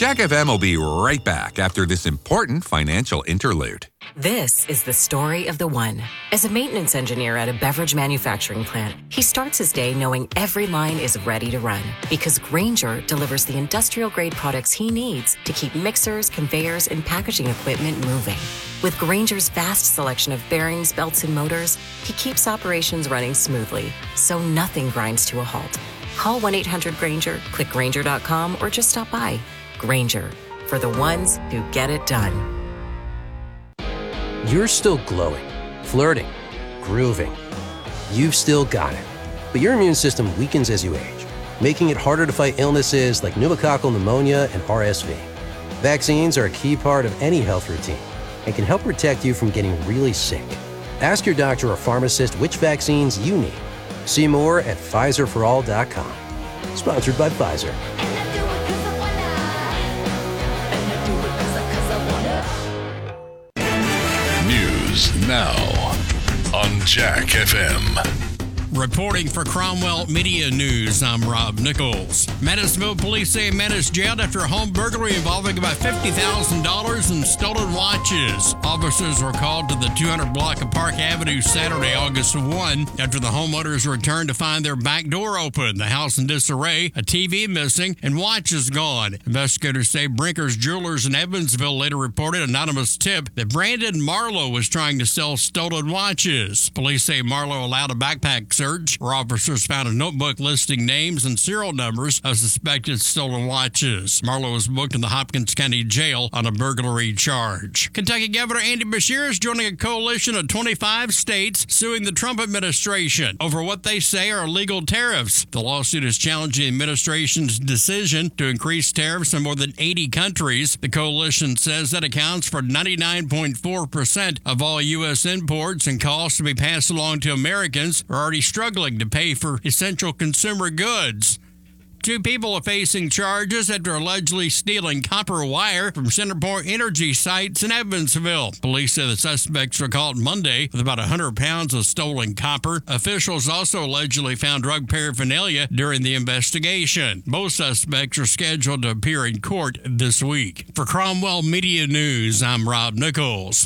Jack FM will be right back after this important financial interlude. This is the story of the one. As a maintenance engineer at a beverage manufacturing plant, he starts his day knowing every line is ready to run because Grainger delivers the industrial-grade products he needs to keep mixers, conveyors, and packaging equipment moving. With Grainger's vast selection of bearings, belts, and motors, he keeps operations running smoothly, so nothing grinds to a halt. Call 1-800-GRAINGER, click Grainger.com, or just stop by. Grainger, for the ones who get it done. You're still glowing, flirting, grooving. You've still got it. But your immune system weakens as you age, making it harder to fight illnesses like pneumococcal pneumonia and RSV. Vaccines are a key part of any health routine and can help protect you from getting really sick. Ask your doctor or pharmacist which vaccines you need. See more at PfizerForAll.com. Sponsored by Pfizer. News now on Jack FM. Reporting for Cromwell Media News, I'm Rob Nichols. Madisonville police say a man is jailed after a home burglary involving about $50,000 in stolen watches. Officers were called to the 200 block of Park Avenue Saturday, August 1, after the homeowners returned to find their back door open, the house in disarray, a TV missing, and watches gone. Investigators say Brinker's Jewelers in Evansville later reported an anonymous tip that Brandon Marlowe was trying to sell stolen watches. Police say Marlowe allowed a backpack search where officers found a notebook listing names and serial numbers of suspected stolen watches. Marlowe was booked in the Hopkins County Jail on a burglary charge. Kentucky Governor Andy Beshear is joining a coalition of 25 states suing the Trump administration over what they say are illegal tariffs. The lawsuit is challenging the administration's decision to increase tariffs in more than 80 countries. The coalition says that accounts for 99.4% of all U.S. imports and costs to be passed along to Americans who are already struggling to pay for essential consumer goods. Two people are facing charges after allegedly stealing copper wire from CenterPoint Energy sites in Evansville. Police say the suspects were caught Monday with about 100 pounds of stolen copper. Officials also allegedly found drug paraphernalia during the investigation. Both suspects are scheduled to appear in court this week. For Cromwell Media News, I'm Rob Nichols.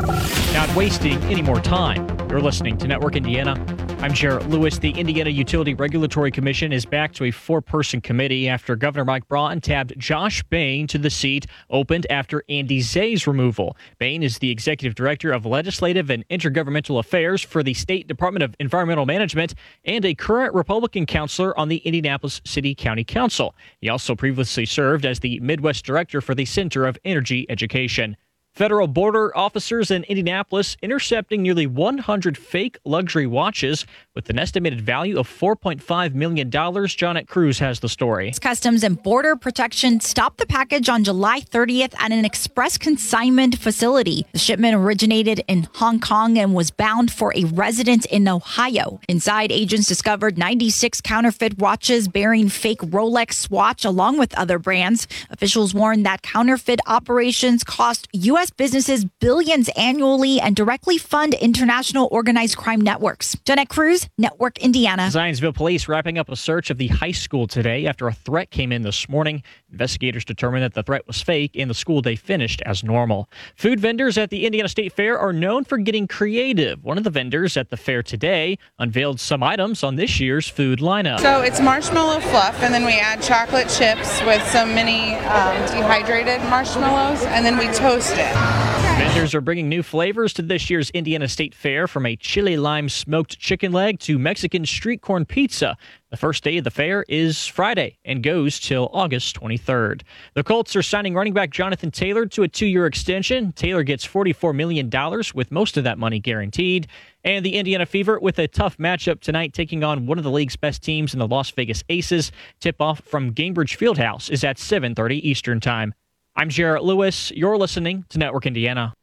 Not wasting any more time. You're listening to Network Indiana. I'm Jarrett Lewis. The Indiana Utility Regulatory Commission is back to a four-person committee after Governor Mike Braun tabbed Josh Bain to the seat opened after Andy Zay's removal. Bain is the executive director of legislative and intergovernmental affairs for the State Department of Environmental Management and a current Republican counselor on the Indianapolis City County Council. He also previously served as the Midwest director for the Center of Energy Education. Federal border officers in Indianapolis intercepting nearly 100 fake luxury watches with an estimated value of $4.5 million. Jonette Cruz has the story. Customs and Border Protection stopped the package on July 30th at an express consignment facility. The shipment originated in Hong Kong and was bound for a resident in Ohio. Inside, agents discovered 96 counterfeit watches bearing fake Rolex Swatch along with other brands. Officials warned that counterfeit operations cost U.S. businesses billions annually and directly fund international organized crime networks. Jonette Cruz, Network Indiana. Zionsville police wrapping up a search of the high school today after a threat came in this morning. Investigators determined that the threat was fake and the school day finished as normal. Food vendors at the Indiana State Fair are known for getting creative. One of the vendors at the fair today unveiled some items on this year's food lineup. So it's marshmallow fluff, and then we add chocolate chips with some mini dehydrated marshmallows, and then we toast it. Vendors are bringing new flavors to this year's Indiana State Fair, from a chili lime smoked chicken leg to Mexican street corn pizza. The first day of the fair is Friday and goes till August 23rd. The Colts are signing running back Jonathan Taylor to a 2-year extension. Taylor gets $44 million, with most of that money guaranteed. And the Indiana Fever with a tough matchup tonight, taking on one of the league's best teams in the Las Vegas Aces. Tip-off from Gainbridge Fieldhouse is at 7:30 Eastern Time. I'm Jarrett Lewis. You're listening to Network Indiana.